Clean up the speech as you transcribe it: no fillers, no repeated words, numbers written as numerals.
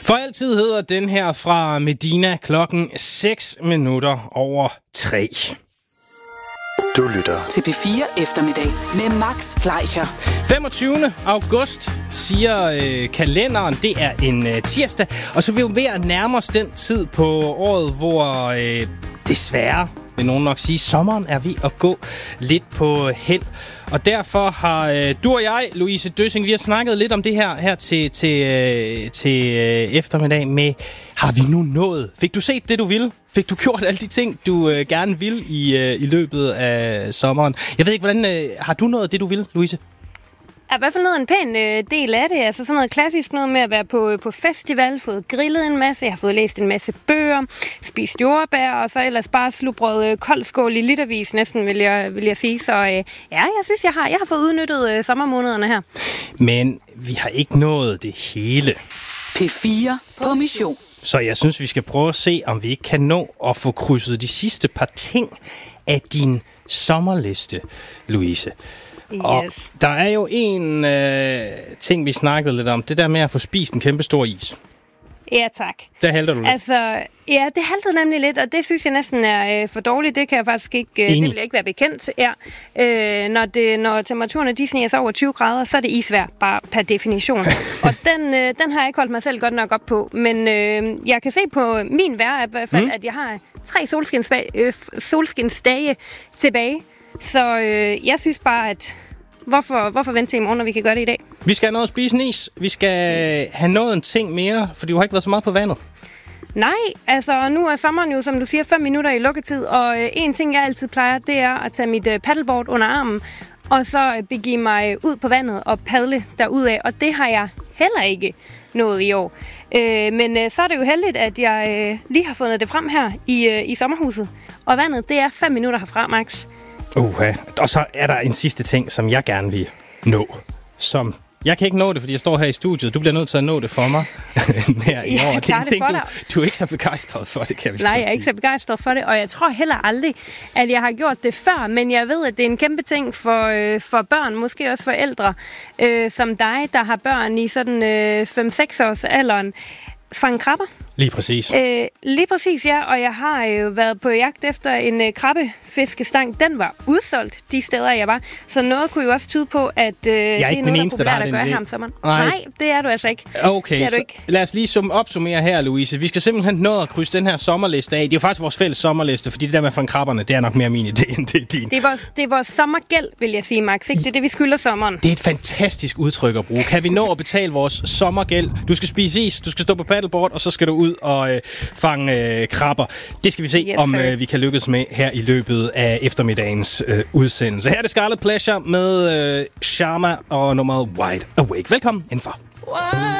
For altid hedder den her fra Medina 3:06. Du lytter til P4 Eftermiddag med Max Fleischer. 25. august, siger kalenderen. Det er en tirsdag. Og så er vi jo ved at nærme os den tid på året, hvor desværre, vil nogen nok sige, sommeren er ved at gå lidt på held. Og derfor har du og jeg, Louise Døssing, vi har snakket lidt om det her til eftermiddag med, har vi nu nået? Fik du set det, du ville? Fik du gjort alle de ting, du gerne vil i løbet af sommeren? Jeg ved ikke, hvordan har du nået det, du vil, Louise? Jeg har i hvert fald nået en pæn del af det. Altså sådan noget klassisk noget med at være på festival, fået grillet en masse, jeg har fået læst en masse bøger, spist jordbær, og så ellers bare slubret koldskål i litervis næsten, vil jeg sige. Så jeg synes, jeg har fået udnyttet sommermånederne her. Men vi har ikke nået det hele. P4 på mission. Så jeg synes, vi skal prøve at se, om vi ikke kan nå at få krydset de sidste par ting af din sommerliste, Louise. Yes. Og der er jo en ting, vi snakkede lidt om. Det der med at få spist en kæmpe stor is. Ja, tak. Der halter du lidt. Altså, ja, det haltede nemlig lidt, og det synes jeg næsten er for dårligt. Det kan jeg faktisk ikke, det vil jeg ikke være bekendt. Ja. Når temperaturerne de sniger sig over 20 grader, så er det isvejr, bare per definition. Og den har jeg ikke holdt mig selv godt nok op på. Men jeg kan se på min vejr i hvert fald, at jeg har 3 solskinsdage tilbage. Så jeg synes bare, at hvorfor vente til i morgen, når vi kan gøre det i dag? Vi skal have noget at spise en is. Vi skal have noget en ting mere, for du har ikke været så meget på vandet. Nej, altså nu er sommeren jo, som du siger, 5 minutter i lukketid. Og en ting, jeg altid plejer, det er at tage mit paddleboard under armen, og så begive mig ud på vandet og paddle derudad. Og det har jeg heller ikke nået i år. Men så er det jo heldigt, at jeg lige har fundet det frem her i sommerhuset. Og vandet, det er 5 minutter herfra, Max. Og så er der en sidste ting, som jeg gerne vil nå. Jeg kan ikke nå det, fordi jeg står her i studiet. Du bliver nødt til at nå det for mig her i år. Det er en ting, du er ikke så begejstret for det, kan vi sige. Nej, jeg er ikke så begejstret for det, og jeg tror heller aldrig, at jeg har gjort det før. Men jeg ved, at det er en kæmpe ting for børn, måske også forældre, som dig, der har børn i sådan 5-6 års alderen. Fange krabber. Lige præcis. Lige præcis, ja. Og jeg har jo været på jagt efter en krabbefiskestang. Den var udsolgt de steder, jeg var. Så noget kunne jo også tyde på, at det er noget, der er populært at gøre her om sommeren. Nej, det er du altså ikke. Okay, så lad os lige opsummere her, Louise. Vi skal simpelthen nå at krydse den her sommerliste af. Det er jo faktisk vores fælles sommerliste, fordi det der med at fange krabberne, det er nok mere min idé, end det er din. Det er vores sommergæld, vil jeg sige, Max. Ikke? Det er det, vi skylder sommeren. Det er et fantastisk udtryk at bruge. Kan vi nå at betale vores sommergæld? Du skal spise is, du skal stå på paddleboard, og så skal du ud og fange krabber. Det skal vi se, om vi kan lykkes med her i løbet af eftermiddagens udsendelse. Her er det Scarlet Pleasure med Sharma og nummeret Wide Awake. Velkommen indenfor.